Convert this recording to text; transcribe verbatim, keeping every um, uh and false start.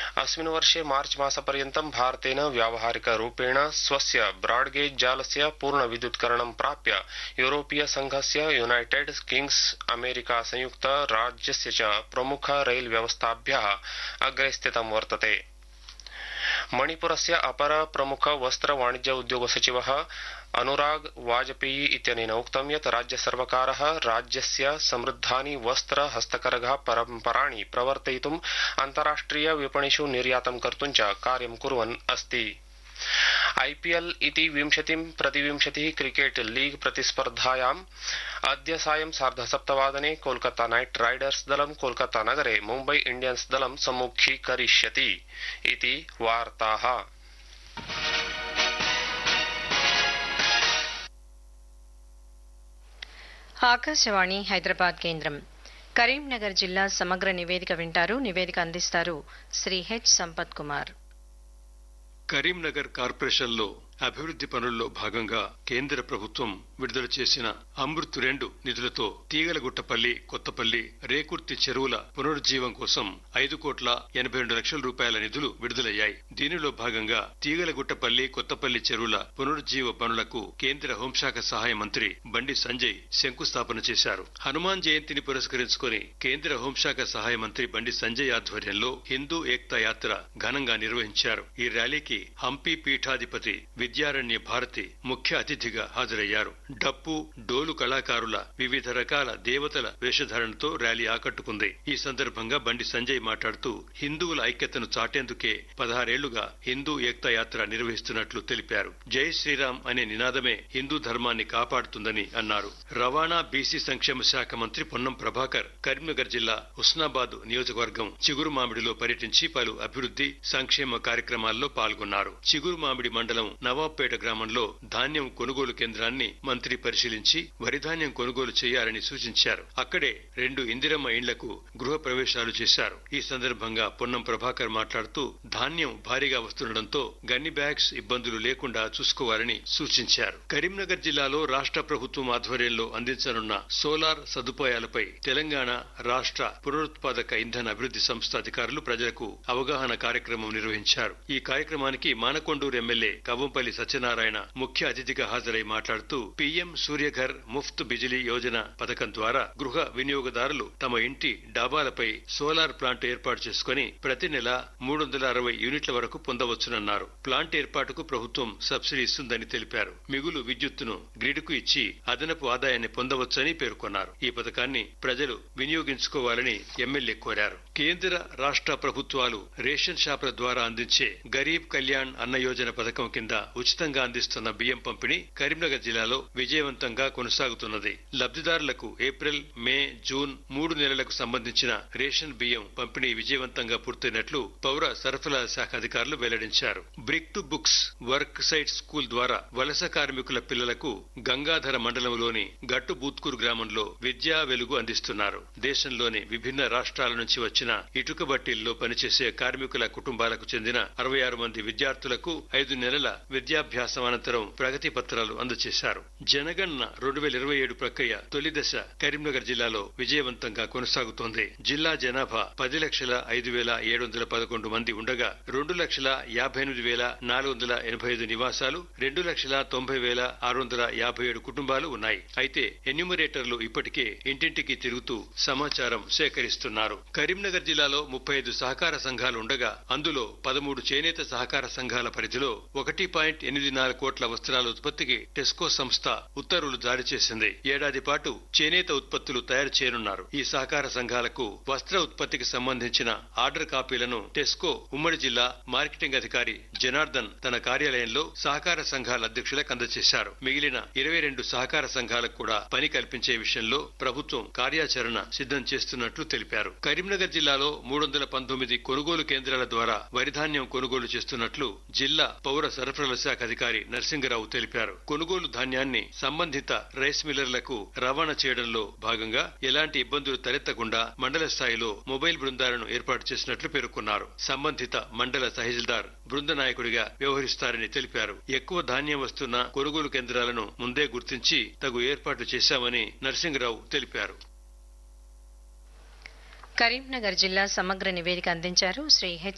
अस्मिन् वर्षे मार्च मासपर्यन्तं भारतेन व्यावहारिकरूपेण स्वस्य ब्रॉडगेज जालस्य पूर्णविद्युत्करणं प्राप्य यूरोपीय संघस्य यूनाइटेड किंग्स अमेरिका संयुक्त राज्यस्य च प्रमुख रैल व्यवस्थाभ्यः अग्रे स्थितं वर्तते। मणिपुरस्य अपर प्रमुख वस्त्र वाणिज्य उद्योग सचिवः अनुराग वाजपेयी इत्यनेन उक्तं यत् राज्यसर्वकारः राज्यस्य समृद्धानि वस्त्र हस्तकरघा परम्पराणि प्रवर्तयितुम् अन्ताराष्ट्रिय विपणिषु निर्यातं कर्तुं च कार्यं कुर्वन् अस्ति। आईपीएल इति विंशतिं प्रतिविंशतिः क्रिकेट लीग प्रतिस्पर्धायाम् अद्य सायं सार्धसप्तवादने कोलकाता नाइट राइडर्स दलं कोलकाता नगरे मुम्बई इंडियन्स दलं सम्मुखीकरिष्यति इति वार्ताः। ఆకాశవాణి హైదరాబాద్ కేంద్రం కరీంనగర్ జిల్లా సమగ్ర నివేదిక వింటారు. నివేదిక అందిస్తారు శ్రీ హెచ్ సంపత్ కుమార్. కరీంనగర్ కార్పొరేషన్లో అభివృద్ది పనుల్లో భాగంగా కేంద్ర ప్రభుత్వం విడుదల చేసిన అమృత్ రెండు నిధులతో తీగలగుట్టపల్లి, కొత్తపల్లి, రేకుర్తి చెరువుల పునరుజ్జీవం కోసం ఐదు కోట్ల ఎనభై రెండు లక్షల రూపాయల నిధులు విడుదలయ్యాయి. దీనిలో భాగంగా తీగలగుట్టపల్లి, కొత్తపల్లి చెరువుల పునరుజ్జీవ పనులకు కేంద్ర హోంశాఖ సహాయ మంత్రి బండి సంజయ్ శంకుస్థాపన చేశారు. హనుమాన్ జయంతిని పురస్కరించుకుని కేంద్ర హోంశాఖ సహాయ మంత్రి బండి సంజయ్ ఆధ్వర్యంలో హిందూ ఏక్తా యాత్ర ఘనంగా నిర్వహించారు. ఈ ర్యాలీకి హంపి పీఠాధిపతి విద్యారణ్య భారతి ముఖ్య అతిథిగా హాజరయ్యారు. డప్పు, డోలు కళాకారుల వివిధ రకాల దేవతల వేషధారణతో ర్యాలీ ఆకట్టుకుంది. ఈ సందర్భంగా బండి సంజయ్ మాట్లాడుతూ హిందువుల ఐక్యతను చాటేందుకే పదహారేళ్లుగా హిందూ ఏక్తా యాత్ర నిర్వహిస్తున్నట్లు తెలిపారు. జై శ్రీరామ్ అనే నినాదమే హిందూ ధర్మాన్ని కాపాడుతుందని అన్నారు. రవాణా, బీసీ సంక్షేమ శాఖ మంత్రి పొన్నం ప్రభాకర్ కరీంనగర్ జిల్లా హుస్నాబాద్ నియోజకవర్గం చిగురుమామిడిలో పర్యటించి పలు అభివృద్ది సంక్షేమ కార్యక్రమాల్లో పాల్గొన్నారు. చిగురుమామిడి మండలం నవాబ్పేట గ్రామంలో ధాన్యం కొనుగోలు కేంద్రాన్ని మంత్రి పరిశీలించి వరి ధాన్యం కొనుగోలు చేయాలని సూచించారు. అక్కడే రెండు ఇందిరమ్మ ఇండ్లకు గృహ ప్రవేశాలు చేశారు. ఈ సందర్భంగా పొన్నం ప్రభాకర్ మాట్లాడుతూ ధాన్యం భారీగా వస్తుండటంతో గన్ని బ్యాగ్స్ ఇబ్బందులు లేకుండా చూసుకోవాలని సూచించారు. కరీంనగర్ జిల్లాలో రాష్ట్ర ప్రభుత్వం ఆధ్వర్యంలో అందించనున్న సోలార్ సదుపాయాలపై తెలంగాణ రాష్ట్ర పునరుత్పాదక ఇంధన అభివృద్ది సంస్థ అధికారులు ప్రజలకు అవగాహన కార్యక్రమం నిర్వహించారు. ఈ కార్యక్రమానికి మానకొండూరు ఎమ్మెల్యే కవ్వంపల్లి సత్యనారాయణ ముఖ్య అతిథిగా హాజరై మాట్లాడుతూ పీఎం సూర్యఘర్ ముఫ్త్ బిజిలీ యోజన పథకం ద్వారా గృహ వినియోగదారులు తమ ఇంటి డాబాలపై సోలార్ ప్లాంట్ ఏర్పాటు చేసుకుని ప్రతి నెల మూడు వందల అరవై యూనిట్ల వరకు పొందవచ్చునన్నారు. ప్లాంట్ ఏర్పాటుకు ప్రభుత్వం సబ్సిడీ ఇస్తుందని తెలిపారు. మిగులు విద్యుత్తును గ్రిడ్కు ఇచ్చి అదనపు ఆదాయాన్ని పొందవచ్చని పేర్కొన్నారు. ఈ పథకాన్ని ప్రజలు వినియోగించుకోవాలని ఎమ్మెల్యే కోరారు. కేంద్ర రాష్ట్ర ప్రభుత్వాలు రేషన్ షాపుల ద్వారా అందించే గరీబ్ కళ్యాణ్ అన్న యోజన పథకం కింద ఉచితంగా అందిస్తున్న బియ్యం పంపిణీ కరీంనగర్ జిల్లాలో విజయవంతంగా కొనసాగుతున్నది. లబ్ధిదారులకు ఏప్రిల్, మే, జూన్ మూడు నెలలకు సంబంధించిన రేషన్ బియ్యం పంపిణీ విజయవంతంగా పూర్తయినట్లు పౌర సరఫరాల శాఖ అధికారులు వెల్లడించారు. Brick to books work site school ద్వారా వలస కార్మికుల పిల్లలకు గంగాధర మండలంలోని గట్టు బూత్కూరు గ్రామంలో విద్యా వెలుగు అందిస్తున్నారు. దేశంలోని విభిన్న రాష్ట్రాల నుంచి వచ్చిన ఇటుక బట్టీల్లో పనిచేసే కార్మికుల కుటుంబాలకు చెందిన అరవై ఆరు మంది విద్యార్థులకు ఐదు నెలల విద్యాభ్యాసం అనంతరం ప్రగతి పత్రాలు అందజేశారు. జనగణన రెండు వేల ఇరవై ఏడు ప్రక్రియ తొలి దశ కరీంనగర్ జిల్లాలో విజయవంతంగా కొనసాగుతోంది. జిల్లా జనాభా పది లక్షల ఐదు వేల ఏడు వందల పదకొండు మంది ఉండగా రెండు లక్షల యాభై ఎనిమిది వేల నాలుగు వందల ఎనభై ఐదు నివాసాలు, రెండు లక్షల తొంభై వేల ఆరు వందల యాభై ఏడు కుటుంబాలు ఉన్నాయి. అయితే ఎన్యూమరేటర్లు ఇప్పటికే ఇంటింటికి తిరుగుతూ సమాచారం సేకరిస్తున్నారు. కరీంనగర్ జిల్లాలో ముప్పై ఐదు సహకార సంఘాలు ఉండగా అందులో పదమూడు చేనేత సహకార సంఘాల పరిధిలో ఒకటి పాయింట్ ఎనిమిది నాలుగు కోట్ల వస్త్రాల ఉత్పత్తికి టెస్కో సంస్థ ఉత్తర్వులు జారీ చేసింది. ఏడాది పాటు చేనేత ఉత్పత్తులు తయారు చేయనున్నారు. ఈ సహకార సంఘాలకు వస్త్ర ఉత్పత్తికి సంబంధించిన ఆర్డర్ కాపీలను టెస్కో ఉమ్మడి జిల్లా మార్కెటింగ్ అధికారి జనార్దన్ తన కార్యాలయంలో సహకార సంఘాల అధ్యక్షులకు అందజేశారు. మిగిలిన ఇరవై రెండు సహకార సంఘాలకు కూడా పని కల్పించే విషయంలో ప్రభుత్వం కార్యాచరణ సిద్ధం చేస్తున్నట్లు తెలిపారు. కరీంనగర్ జిల్లాలో మూడు వందల పంతొమ్మిది కొనుగోలు కేంద్రాల ద్వారా వరిధాన్యం కొనుగోలు చేస్తున్నట్లు జిల్లా పౌర సరఫరాల శాఖ అధికారి నరసింగరావు తెలిపారు. కొనుగోలు ధాన్యాన్ని సంబంధిత రైస్ మిల్లర్లకు రవాణా చేయడంలో భాగంగా ఎలాంటి ఇబ్బందులు తలెత్తకుండా మండల స్థాయిలో మొబైల్ బృందాలను ఏర్పాటు చేసినట్లు పేర్కొన్నారు. సంబంధిత మండల తహసీల్దార్ బృంద నాయకుడిగా వ్యవహరిస్తారని తెలిపారు. ఎక్కువ ధాన్యం వస్తున్న కొనుగోలు కేంద్రాలను ముందే గుర్తించి తగు ఏర్పాట్లు చేశామని నరసింగరావు తెలిపారు. కరీంనగర్ జిల్లా సమగ్ర నివేదిక అందించారు శ్రీ హెచ్